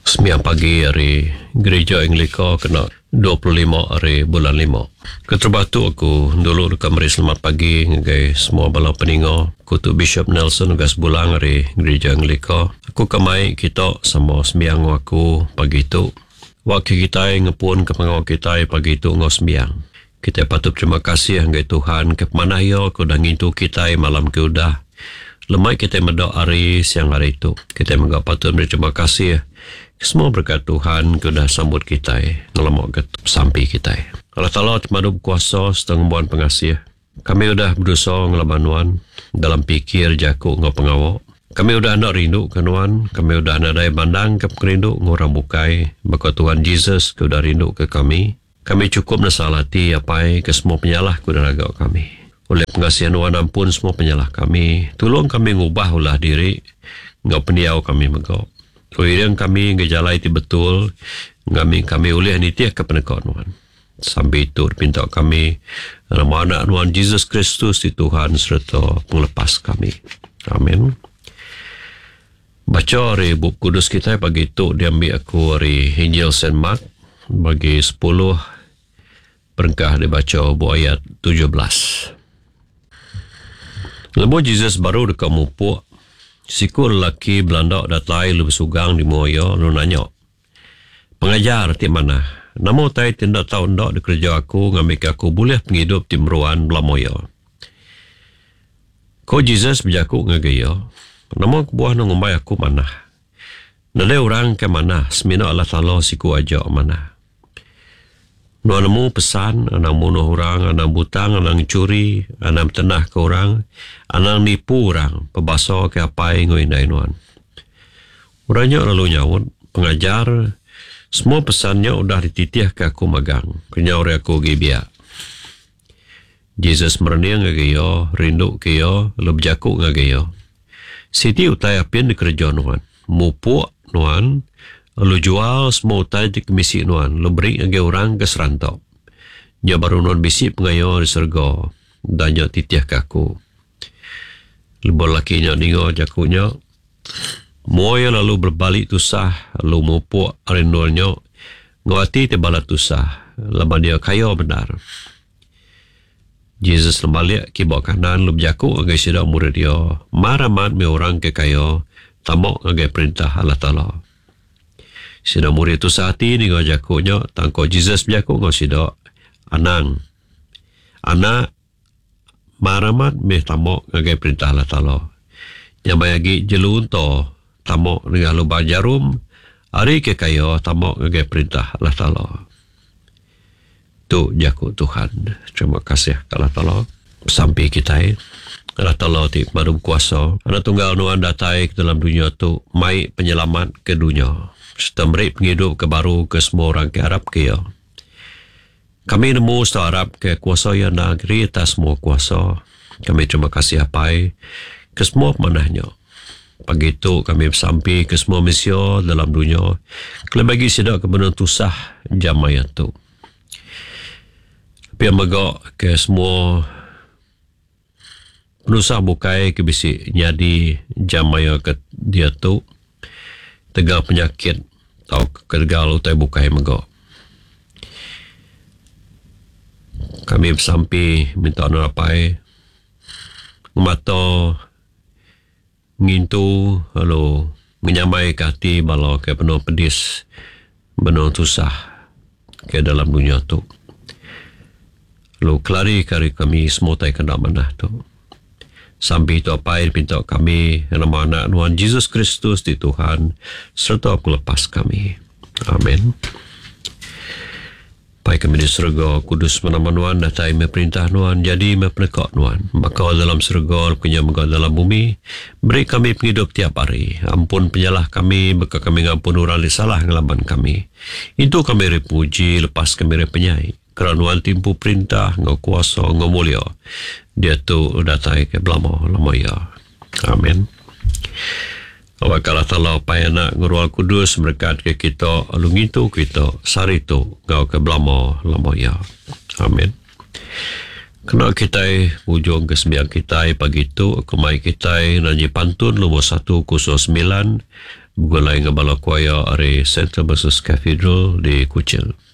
Sembilan pagi hari Gereja Anglika kena 25 hari bulan 5. Keterbatu aku dulu dekat mari selamat pagi ngagai semua bala peninga kutu Bishop Nelson gas bulang hari Gereja Anglika. Aku kemai kita sama sembiang aku pagi tu. Waktu kita ngepun ke pengawal kita pagi tu ngau sembiang. Kita patut terima kasih ngagai Tuhan ke mana yo aku dah ngintu kita malam ke udah. Lemai kita medok hari siang hari itu. Kita menggap patut berterima kasih. Semua berkat Tuhan sudah sambut kita. Ngelamak ke sampai kita. Allah Ta'ala termadu kuasa setengah buan pengasih. Kami sudah berdosa ngelabanuan dalam pikir jakuk ngau pengawak. Kami sudah nak rindu kenuan. Kami sudah nak daya bandang ke rindu ngorang bukai. Maka Tuhan Yesus sudah rindu ke kami. Kami cukup nasalati apa ke semua penyalah kuda ragak kami. Oleh pengasihan Tuhan ampun semua penyalah kami. Tolong kami ngubah ulah diri. Ngau peniau kami megau. Kuirang kami ngejalai ti betul. Kami oleh nitiah ke penekau Tuhan. Sampai itu pinta kami. Nama anak Tuhan Yesus Kristus di Tuhan serta penglepas kami. Amin. Baca hari buku kudus kita pagi itu diambil aku hari Injil Saint Mark. Bagi 10 perengkah dibaca buku ayat 17. Lepas Jesus baru dekat mupuk, siku lelaki Belanda datai lebih sugang di Moyo, lu nanya, pengajar ti mana? Namo tai tindak tahu ndak di kerja aku, ngambil aku boleh penghidup di meruan Belamoyo. Ko Jesus berjaku ngagaya, namo buah nangumbai aku mana? Nade orang ke mana? Semina Allah Ta'ala siku aja mana? Nuanamu pesan, anang bunuh orang, anang butang, anang curi, anang tenah ke orang, anang nipu orang, pebasa ke apa yang ngoi nuan. Orangnya lalu nyawut, pengajar, semua pesannya udah dititih ke aku magang, kenyawur aku gibia. Jesus mereniang ngagayo, rindu keyo, lebih jakuk ngagayo. Siti utai apian di kerja nuan, mupuk nuan, lu jual semua utai di komisi nuan, lu beri ngage orang ke serantau. Nya baru nuan bisi pengayo di serga, dan nya titiah ke aku. Lebih lakinya ningo jakunya, moya lalu berbalik tusah, lu mupuk arinduannya, ngawati tebala tusah, lama dia kaya benar. Jesus lembalik kibak kanan, lu berjakuk ngage sidak murid dia, maramat me orang ke kaya, tamok ngage perintah Allah Ta'ala. Sida murid tu sehati ni ngau jakuknya, tangko Jesus berjakuk ngau sida anang. Anak maramat meh tamok ngagai perintah Allah Ta'ala. Yang bayagi jelun to tamok dengan lubang jarum, hari ke kaya tamok ngagai perintah Allah Ta'ala. Tu jakuk Tuhan. Terima kasih Allah Ta'ala. Sampai kita Allah Ta'ala ti baru kuasa. Anak tunggal nuan datai ke dalam dunia tu, mai penyelamat ke dunia. Serta beri penghidup ke baru ke semua orang ke Arab ke ya. Kami nemu serta Arab ke kuasa yang negeri atas semua kuasa. Kami terima kasih apai ke semua pemanahnya. Pagi itu kami sampai ke semua misio dalam dunia. Kalau bagi sidak ke benar tusah jamaya tu. Tapi yang megak ke semua penusah bukai ke bisi nyadi jamaya ke dia tu. Tegal penyakit atau ketegal utai bukai megak. Kami sampai minta narapai mata ngintu lalu menyamai kati bala ke penuh pedis benar susah ke dalam dunia tu. Lalu kelari kari kami semua tai kena mana tu. Sampai itu apa yang pinta kami nama anak Tuhan Yesus Kristus di Tuhan serta aku lepas kami. Amin. Baik kami di surga kudus menama Tuhan datai meperintah Tuhan jadi mepenekak Tuhan. Maka dalam surga punya megah dalam bumi beri kami penghidup tiap hari. Ampun penyalah kami beka kami ngampun orang salah ngelaban kami. Itu kami repuji lepas kami repenyai. Kerana Tuhan timpu perintah ngau kuasa ngau mulia. Dia tu datai ke belama lama ya. Amin. Awakala Ta'ala payana ngurual kudus berkat ke kita alung itu kita sari tu ngau ke belama lama ya. Amin. Kena kita ujung ke sembiang kita pagi itu kemai kita nanti pantun lumur 109 Bukan lain nga bala kuaya are Central Baptist Cathedral di Kuching.